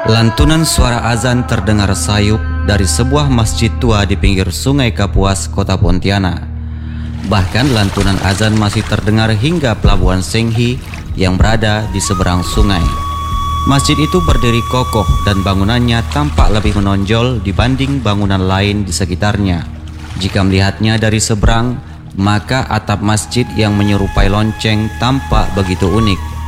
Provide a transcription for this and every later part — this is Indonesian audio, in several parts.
Lantunan suara azan terdengar sayup dari sebuah masjid tua di pinggir Sungai Kapuas, Kota Pontianak. Bahkan lantunan azan masih terdengar hingga Pelabuhan Senghi yang berada di seberang sungai. Masjid itu berdiri kokoh dan bangunannya tampak lebih menonjol dibanding bangunan lain di sekitarnya. Jika melihatnya dari seberang, maka atap masjid yang menyerupai lonceng tampak begitu unik.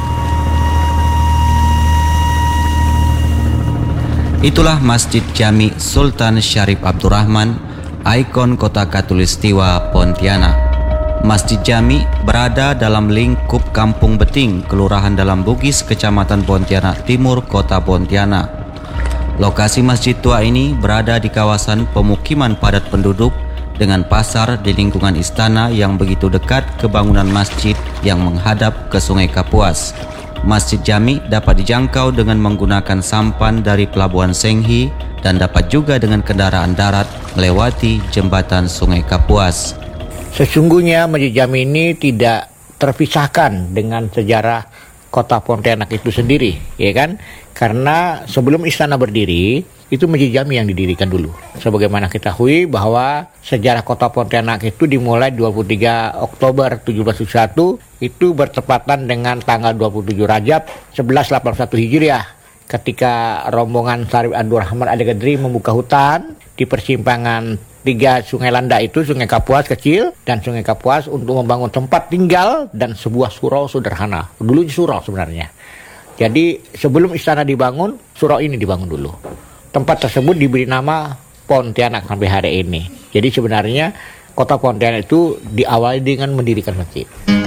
Itulah Masjid Jami Sultan Syarif Abdurrahman, ikon kota Katulistiwa Pontianak. Masjid Jami berada dalam lingkup Kampung Beting, Kelurahan Dalam Bugis, Kecamatan Pontianak Timur, Kota Pontianak. Lokasi masjid tua ini berada di kawasan pemukiman padat penduduk dengan pasar di lingkungan istana yang begitu dekat ke bangunan masjid yang menghadap ke Sungai Kapuas. Masjid Jami dapat dijangkau dengan menggunakan sampan dari Pelabuhan Senghi dan dapat juga dengan kendaraan darat melewati jembatan Sungai Kapuas. Sesungguhnya Masjid Jami ini tidak terpisahkan dengan sejarah kota Pontianak itu sendiri, ya kan? Karena sebelum istana berdiri, itu Masjid Jami yang didirikan dulu. Sebagaimana kita ketahui bahwa sejarah kota Pontianak itu dimulai 23 Oktober 1771, itu bertepatan dengan tanggal 27 Rajab 1181 Hijriah, ketika rombongan Syarif Abdurrahman Al-Qadri membuka hutan di persimpangan 3 sungai Landa itu, Sungai Kapuas kecil dan Sungai Kapuas, untuk membangun tempat tinggal dan sebuah surau sederhana. Dulu surau sebenarnya. Jadi sebelum istana dibangun, surau ini dibangun dulu. Tempat tersebut diberi nama Pontianak sampai hari ini. Jadi sebenarnya kota Pontianak itu diawali dengan mendirikan masjid.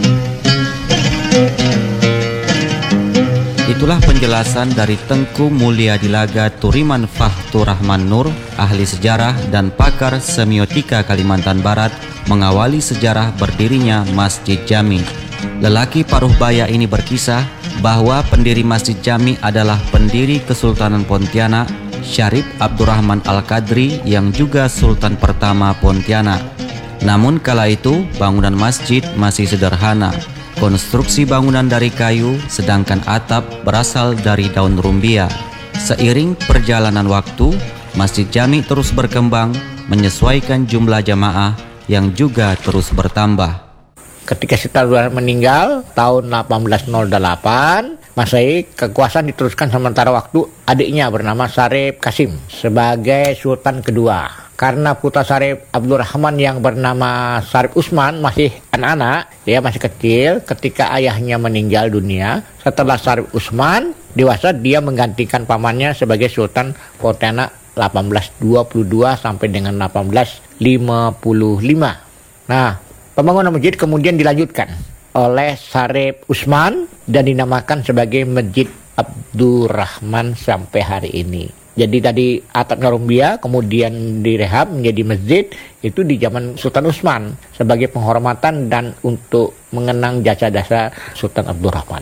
Itulah penjelasan dari Tengku Mulia Dilaga Turiman Fahtur Rahman Nur, ahli sejarah dan pakar semiotika Kalimantan Barat, mengawali sejarah berdirinya Masjid Jami. Lelaki paruh baya ini berkisah bahwa pendiri Masjid Jami adalah pendiri Kesultanan Pontianak, Syarif Abdurrahman Al-Qadri, yang juga Sultan pertama Pontianak. Namun kala itu bangunan masjid masih sederhana. Konstruksi bangunan dari kayu, sedangkan atap berasal dari daun rumbia. Seiring perjalanan waktu, Masjid Jami terus berkembang, menyesuaikan jumlah jamaah yang juga terus bertambah. Ketika Sultan meninggal tahun 1808, Masehi, kekuasaan diteruskan sementara waktu adiknya bernama Syarif Kasim sebagai Sultan kedua. Karena putra Syarif Abdurrahman yang bernama Syarif Usman masih anak-anak, dia masih kecil ketika ayahnya meninggal dunia. Setelah Syarif Usman dewasa, dia menggantikan pamannya sebagai Sultan Pontianak 1822 sampai dengan 1855. Nah, pembangunan masjid kemudian dilanjutkan oleh Syarif Usman dan dinamakan sebagai Masjid Abdurrahman sampai hari ini. Jadi tadi atapnya rumbia, kemudian direhab menjadi masjid itu di zaman Sultan Usman sebagai penghormatan dan untuk mengenang jasa-jasa Sultan Abdurrahman.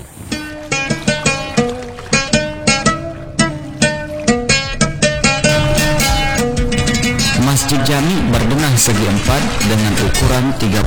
Masjid Jami berbenah segi empat dengan ukuran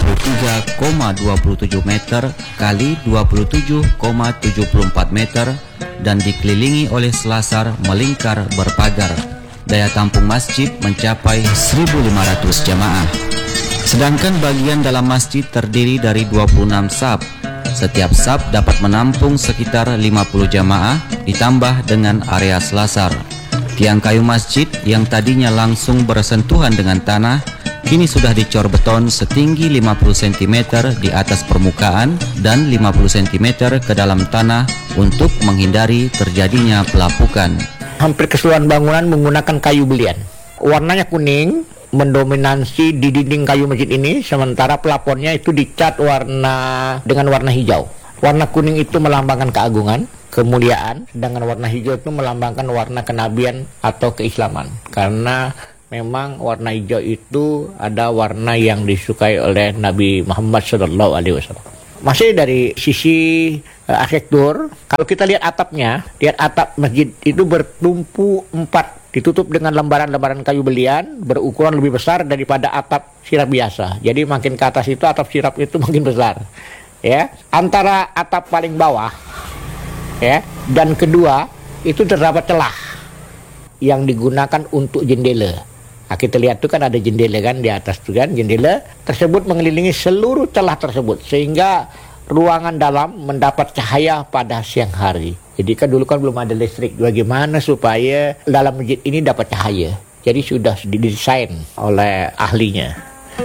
33,27 meter kali 27,74 meter dan dikelilingi oleh selasar melingkar berpagar. Daya tampung masjid mencapai 1.500 jamaah. Sedangkan bagian dalam masjid terdiri dari 26 saf. Setiap saf dapat menampung sekitar 50 jamaah ditambah dengan area selasar. Tiang kayu masjid yang tadinya langsung bersentuhan dengan tanah kini sudah dicor beton setinggi 50 cm di atas permukaan dan 50 cm ke dalam tanah untuk menghindari terjadinya pelapukan. Hampir keseluruhan bangunan menggunakan kayu belian. Warnanya kuning, mendominasi di dinding kayu masjid ini, sementara pelapornya itu dicat dengan warna hijau. Warna kuning itu melambangkan keagungan, kemuliaan, sedangkan warna hijau itu melambangkan warna kenabian atau keislaman. Karena memang warna hijau itu ada warna yang disukai oleh Nabi Muhammad SAW. Masih dari sisi arsitektur, kalau kita lihat atapnya, lihat atap masjid itu bertumpu 4, ditutup dengan lembaran-lembaran kayu belian berukuran lebih besar daripada atap sirap biasa. Jadi makin ke atas itu atap sirap itu makin besar. Ya, antara atap paling bawah ya dan kedua itu terdapat celah yang digunakan untuk jendela. Nah, kita lihat tuh kan ada jendela kan di atas tuh kan, jendela tersebut mengelilingi seluruh celah tersebut sehingga ruangan dalam mendapat cahaya pada siang hari. Jadi kan dulu kan belum ada listrik, bagaimana supaya dalam masjid ini dapat cahaya. Jadi sudah didesain oleh ahlinya.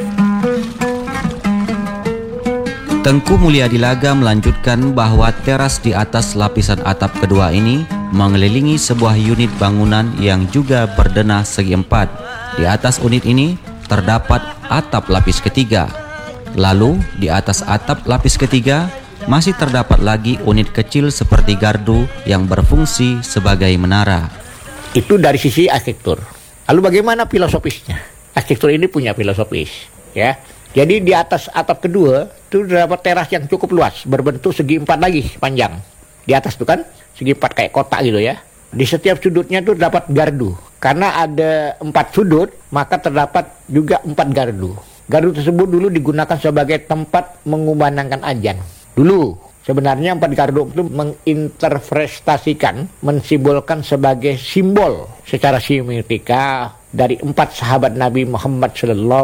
Tengku Mulyadilaga melanjutkan bahwa teras di atas lapisan atap kedua ini mengelilingi sebuah unit bangunan yang juga berdenah segi empat. Di atas unit ini terdapat atap lapis ketiga. Lalu di atas atap lapis ketiga masih terdapat lagi unit kecil seperti gardu yang berfungsi sebagai menara. Itu dari sisi arsitektur. Lalu bagaimana filosofisnya? Arsitektur ini punya filosofis, ya. Jadi di atas atap kedua itu terdapat teras yang cukup luas, berbentuk segi empat lagi panjang. Di atas itu kan segi empat kayak kotak gitu ya. Di setiap sudutnya itu terdapat gardu. Karena ada 4 sudut, maka terdapat juga 4 gardu. Gardu tersebut dulu digunakan sebagai tempat mengumandangkan azan. Dulu sebenarnya 4 gardu itu menginterpretasikan, mensimbolkan sebagai simbol secara semiotika dari 4 sahabat Nabi Muhammad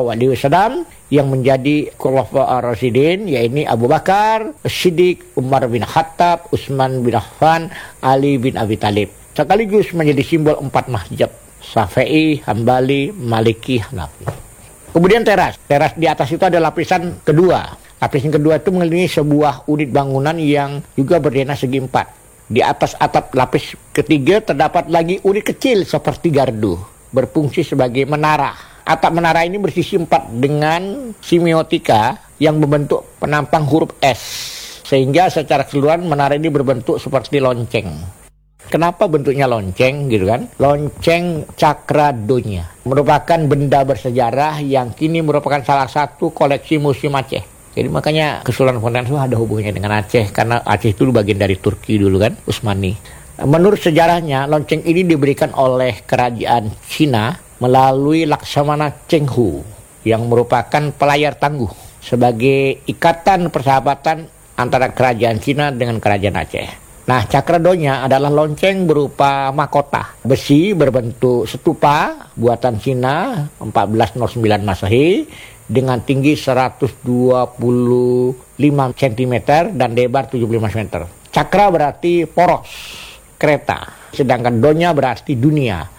SAW yang menjadi Khulafaur Rasyidin, yaitu Abu Bakar, Siddiq, Umar bin Khattab, Utsman bin Affan, Ali bin Abi Thalib. Sekaligus menjadi simbol 4 mazhab, Syafi'i, Hambali, Maliki, Hanafi. Kemudian teras di atas itu ada lapisan kedua. Lapisan kedua itu mengelilingi sebuah unit bangunan yang juga berdenah segi empat. Di atas atap lapis ketiga terdapat lagi unit kecil seperti gardu, berfungsi sebagai menara. Atap menara ini bersisi empat dengan semiotika yang membentuk penampang huruf S. Sehingga secara keseluruhan menara ini berbentuk seperti lonceng. Kenapa bentuknya lonceng gitu kan? Lonceng Cakradonya merupakan benda bersejarah yang kini merupakan salah satu koleksi Museum Aceh. Jadi makanya Kesultanan Pontianak itu ada hubungannya dengan Aceh, karena Aceh itu bagian dari Turki dulu kan, Utsmani. Menurut sejarahnya, lonceng ini diberikan oleh kerajaan Cina melalui Laksamana Cheng Hu yang merupakan pelayar tangguh sebagai ikatan persahabatan antara kerajaan Cina dengan kerajaan Aceh. Nah, Cakradonya adalah lonceng berupa mahkota besi berbentuk stupa buatan Cina 1409 Masehi dengan tinggi 125 cm dan lebar 75 cm. Cakra berarti poros, kereta, sedangkan donya berarti dunia.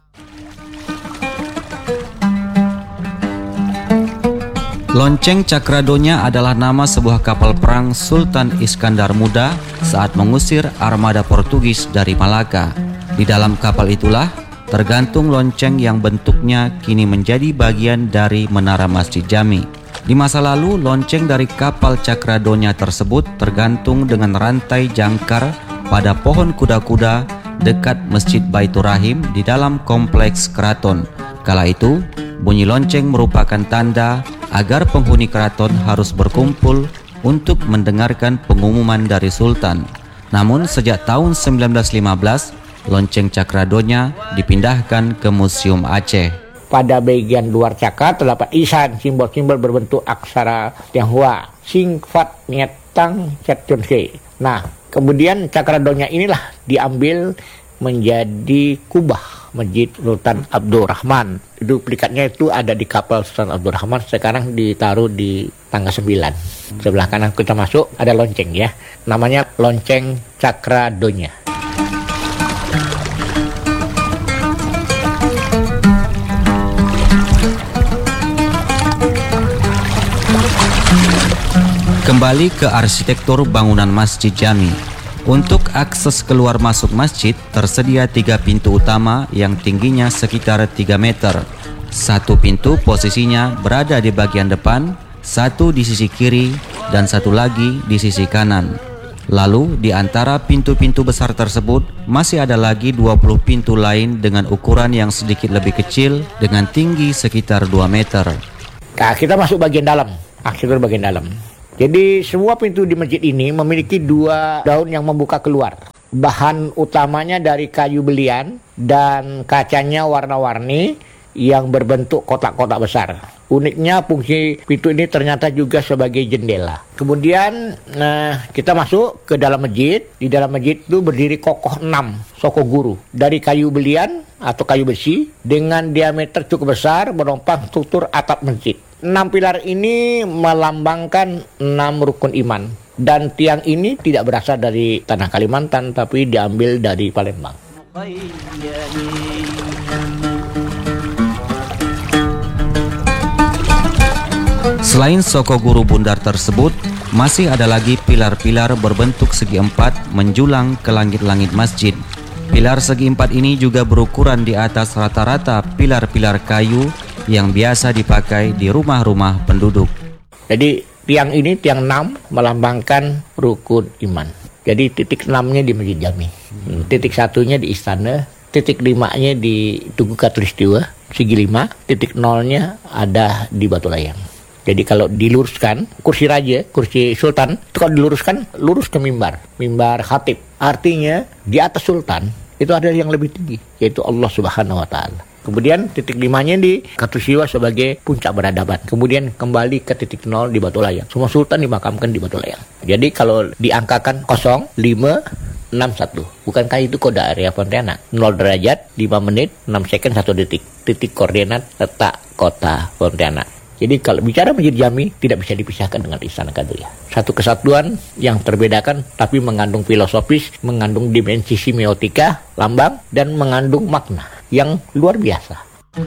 Lonceng Cakradonya adalah nama sebuah kapal perang Sultan Iskandar Muda saat mengusir armada Portugis dari Malaka. Di dalam kapal itulah tergantung lonceng yang bentuknya kini menjadi bagian dari menara Masjid Jami. Di masa lalu, lonceng dari kapal Cakradonya tersebut tergantung dengan rantai jangkar pada pohon kuda-kuda dekat Masjid Baitur Rahim di dalam kompleks keraton. Kala itu, bunyi lonceng merupakan tanda agar penghuni keraton harus berkumpul untuk mendengarkan pengumuman dari Sultan. Namun sejak tahun 1915, lonceng Cakradonya dipindahkan ke Museum Aceh. Pada bagian luar cakra terdapat isan, simbol-simbol berbentuk aksara Tionghoa, Sing Fat Niet Tang Cet Chun Ke. Nah, kemudian Cakradonya inilah diambil menjadi kubah Masjid Sultan Abdul Rahman. Duplikatnya itu ada di kapal Sultan Abdul Rahman, sekarang ditaruh di tangga 9. Sebelah kanan kita masuk ada lonceng ya. Namanya lonceng Cakradonya. Kembali ke arsitektur bangunan Masjid Jami. Untuk akses keluar masuk masjid tersedia 3 pintu utama yang tingginya sekitar 3 meter. Satu pintu posisinya berada di bagian depan, satu di sisi kiri, dan satu lagi di sisi kanan. Lalu di antara pintu-pintu besar tersebut masih ada lagi 20 pintu lain dengan ukuran yang sedikit lebih kecil dengan tinggi sekitar 2 meter. Nah, kita masuk bagian dalam, arsitektur bagian dalam. Jadi semua pintu di masjid ini memiliki 2 daun yang membuka keluar. Bahan utamanya dari kayu belian dan kacanya warna-warni yang berbentuk kotak-kotak besar. Uniknya fungsi pintu ini ternyata juga sebagai jendela. Kemudian kita masuk ke dalam masjid. Di dalam masjid itu berdiri kokoh 6 sokoguru dari kayu belian atau kayu besi dengan diameter cukup besar menopang struktur atap masjid. 6 pilar ini melambangkan 6 rukun iman. Dan tiang ini tidak berasal dari tanah Kalimantan tapi diambil dari Palembang. Selain sokoguru bundar tersebut, masih ada lagi pilar-pilar berbentuk segi empat menjulang ke langit-langit masjid. Pilar segi empat ini juga berukuran di atas rata-rata pilar-pilar kayu yang biasa dipakai di rumah-rumah penduduk. Jadi tiang ini, tiang 6, melambangkan rukun iman. Jadi titik 6-nya di Masjid Jami, titik 1-nya di Istana, titik 5-nya di Tugu Katulistiwa, Sigi 5, titik 0-nya ada di Batu Layang. Jadi kalau diluruskan, kursi raja, kursi sultan, itu kalau diluruskan, lurus ke mimbar khatib. Artinya di atas sultan, itu ada yang lebih tinggi, yaitu Allah Subhanahu wa Ta'ala. Kemudian titik 5-nya di Katulistiwa sebagai puncak peradaban. Kemudian kembali ke titik 0 di Batu Layang. Semua sultan dimakamkan di Batu Layang. Jadi kalau diangkakan 0, 5, 6, 1. Bukankah itu kode area Pontianak? 0 derajat, 5 menit, 6 second, 1 detik. Titik koordinat letak kota Pontianak. Jadi kalau bicara Masjid Jami tidak bisa dipisahkan dengan Istana Qadariyah. Satu kesatuan yang terbedakan tapi mengandung filosofis, mengandung dimensi semiotika, lambang, dan mengandung makna yang luar biasa.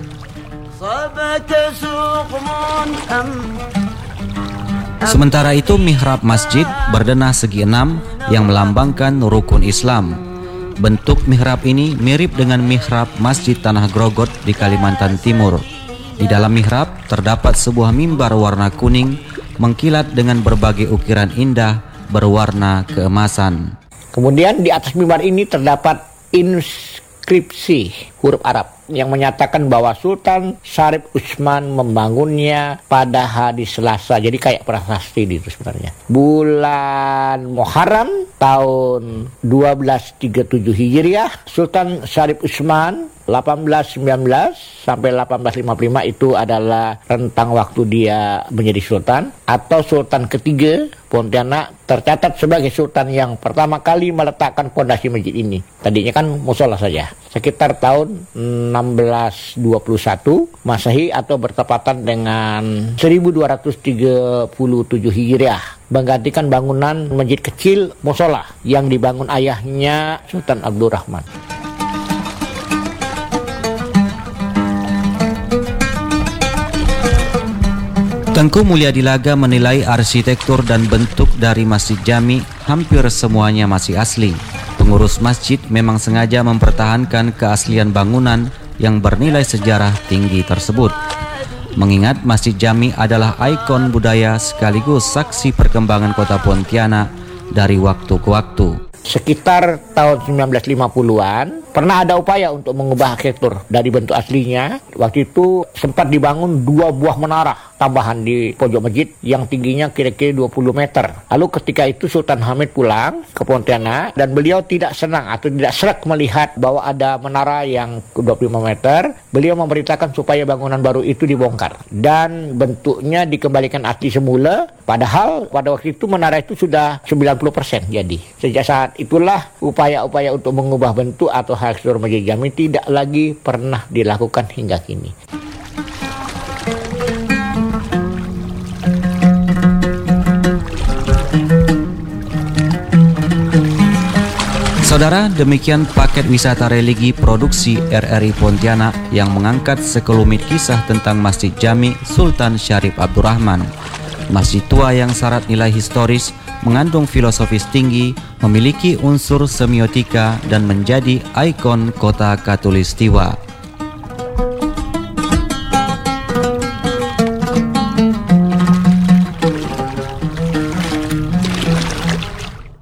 Sementara itu mihrab masjid berdenah segi 6 yang melambangkan rukun Islam. Bentuk mihrab ini mirip dengan mihrab Masjid Tanah Grogot di Kalimantan Timur. Di dalam mihrab terdapat sebuah mimbar warna kuning mengkilat dengan berbagai ukiran indah berwarna keemasan. Kemudian di atas mimbar ini terdapat inskripsi huruf Arab yang menyatakan bahwa Sultan Syarif Utsman membangunnya pada hari Selasa. Jadi kayak prasasti itu sebenarnya. Bulan Muharram tahun 1237 Hijriah, Sultan Syarif Utsman 1819 sampai 1855 itu adalah rentang waktu dia menjadi sultan, atau sultan ketiga Pontianak, tercatat sebagai sultan yang pertama kali meletakkan fondasi masjid ini. Tadinya kan musola saja. Sekitar tahun 1621 Masehi atau bertepatan dengan 1237 Hijriah, menggantikan bangunan masjid kecil musola yang dibangun ayahnya Sultan Abdurrahman. Tengku Mulyadilaga menilai arsitektur dan bentuk dari Masjid Jami hampir semuanya masih asli. Pengurus masjid memang sengaja mempertahankan keaslian bangunan yang bernilai sejarah tinggi tersebut. Mengingat Masjid Jami adalah ikon budaya sekaligus saksi perkembangan kota Pontianak dari waktu ke waktu. Sekitar tahun 1950-an pernah ada upaya untuk mengubah arsitektur dari bentuk aslinya. Waktu itu sempat dibangun 2 buah menara tambahan di pojok masjid yang tingginya kira-kira 20 meter. Lalu ketika itu Sultan Hamid pulang ke Pontianak dan beliau tidak senang atau tidak sreg melihat bahwa ada menara yang 25 meter. Beliau memerintahkan supaya bangunan baru itu dibongkar dan bentuknya dikembalikan asli semula. Padahal pada waktu itu menara itu sudah 90% jadi. Sejak saat itulah upaya-upaya untuk mengubah bentuk atau arsitektur Masjid Jami tidak lagi pernah dilakukan hingga kini. Saudara, demikian paket wisata religi produksi RRI Pontianak yang mengangkat sekelumit kisah tentang Masjid Jami Sultan Syarif Abdurrahman. Masjid tua yang syarat nilai historis, mengandung filosofis tinggi, memiliki unsur semiotika dan menjadi ikon kota Katulistiwa.